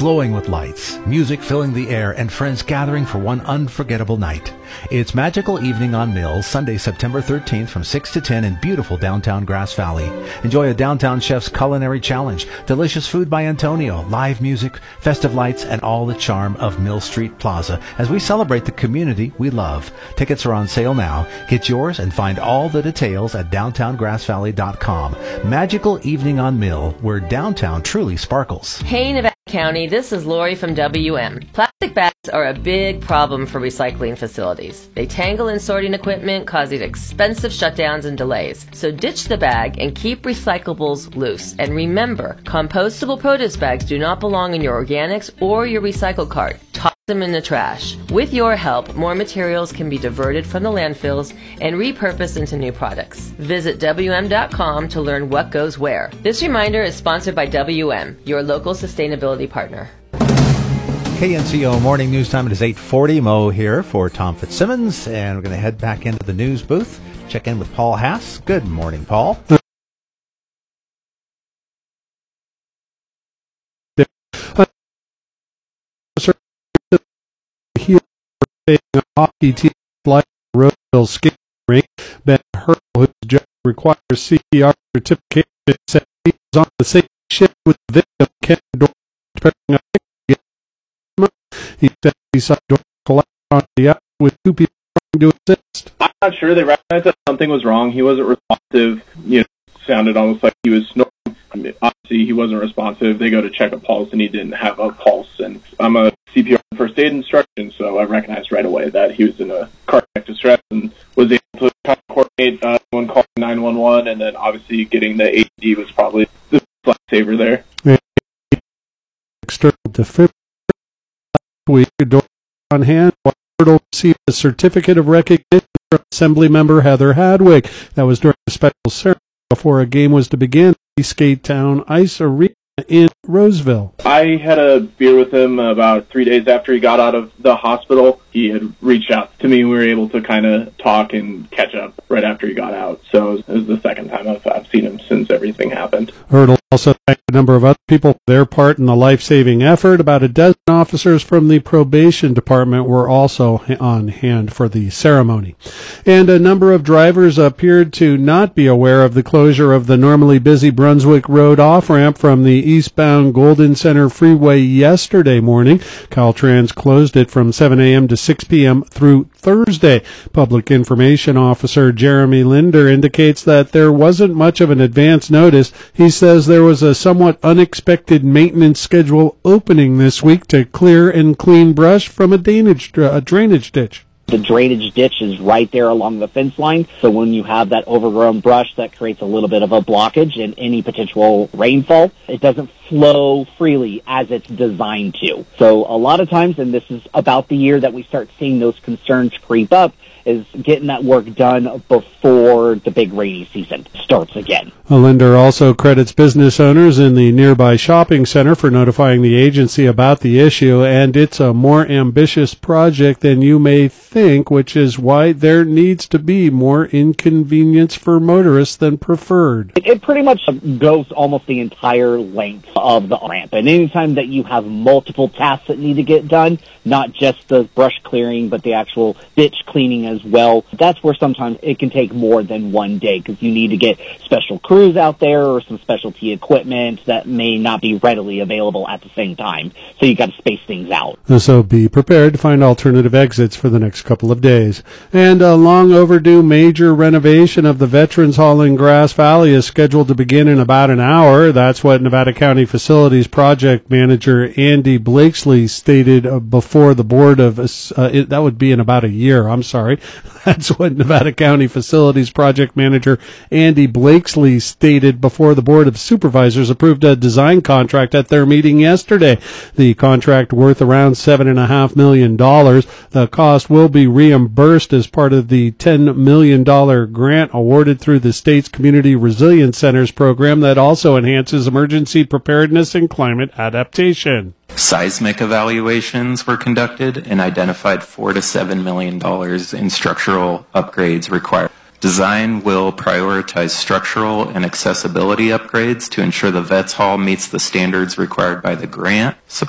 glowing with lights, music filling the air, and friends gathering for one unforgettable night. It's Magical Evening on Mills, Sunday, September 13th from 6 to 10 in beautiful downtown Grass Valley. Enjoy a downtown chef's culinary challenge, delicious food by Antonio, live music, festive lights, and all the charm of Mill Street Plaza as we celebrate the community we love. Tickets are on sale now. Get yours and find all the details at downtowngrassvalley.com. Magical Evening on Mill, where downtown truly sparkles. Hey, Nevada County, this is Lori from WM. Plastic bags are a big problem for recycling facilities. They tangle in sorting equipment, causing expensive shutdowns and delays. So ditch the bag and keep recyclables loose. And remember, compostable produce bags do not belong in your organics or your recycle cart. Toss them in the trash. With your help, more materials can be diverted from the landfills and repurposed into new products. Visit WM.com to learn what goes where. This reminder is sponsored by WM, your local sustainability partner. KNCO Morning News Time. It is 8:40. Mo here for Tom Fitzsimmons, and we're going to head back into the news booth. Check in with Paul Haas. Good morning, Paul. A hockey team like Roseville skating rink. Ben Hurl, whose job requires CPR certification, said he was on the same shift with the victim, Ken Dorr, preparing a kick. He said he saw Dorr collapse on the ice with two people trying to assist. I'm not sure. They recognized that something was wrong. He wasn't responsive. Sounded almost like he was snoring. Obviously, he wasn't responsive. They go to check a pulse, and he didn't have a pulse. And I'm a CPR first aid instruction, so I recognized right away that he was in a cardiac distress and was able to kind of coordinate one calling 911, and then obviously getting the AED was probably the lifesaver there. External defibrillator last week, Dorr on hand, Hurdle received a certificate of recognition from Assemblymember Heather Hadwig. That was during a special ceremony before a game was to begin. Skate Town Ice Arena in Roseville. I had a beer with him about 3 days after he got out of the hospital. He had reached out to me. We were able to kind of talk and catch up right after he got out. So it was the second time I've seen him since everything happened. Hurdle also thanked a number of other people for their part in the life-saving effort. About a dozen officers from the probation department were also on hand for the ceremony. And a number of drivers appeared to not be aware of the closure of the normally busy Brunswick Road off-ramp from the eastbound Golden Center Freeway yesterday morning. Caltrans closed it from 7 a.m. to 6 p.m. through Thursday. Public Information Officer Jeremy Linder indicates that there wasn't much of an advance notice. He says there was a somewhat unexpected maintenance schedule opening this week to clear and clean brush from a drainage ditch. The drainage ditch is right there along the fence line, so when you have that overgrown brush, that creates a little bit of a blockage in any potential rainfall. It doesn't flow freely as it's designed to. So a lot of times, and this is about the year that we start seeing those concerns creep up, is getting that work done before the big rainy season starts again. Linder also credits business owners in the nearby shopping center for notifying the agency about the issue, and it's a more ambitious project than you may think, which is why there needs to be more inconvenience for motorists than preferred. It pretty much goes almost the entire length of the ramp, and anytime that you have multiple tasks that need to get done, not just the brush clearing, but the actual ditch cleaning as well, that's where sometimes it can take more than one day because you need to get special crews out there or some specialty equipment that may not be readily available at the same time. So you got to space things out. So be prepared to find alternative exits for the next couple of days. And a long overdue major renovation of the Veterans Hall in Grass Valley is scheduled to begin in about an hour. That's what Nevada County Facilities Project Manager Andy Blakesley stated before the board of, that would be in about a year, I'm sorry. That's what Nevada County Facilities Project Manager Andy Blakesley stated before the Board of Supervisors approved a design contract at their meeting yesterday. The contract worth around $7.5 million. The cost will be reimbursed as part of the $10 million grant awarded through the state's Community Resilience Centers program that also enhances emergency preparedness and climate adaptation. Seismic evaluations were conducted and identified $4 to $7 million in structural upgrades required. Design will prioritize structural and accessibility upgrades to ensure the Vets Hall meets the standards required by the grant.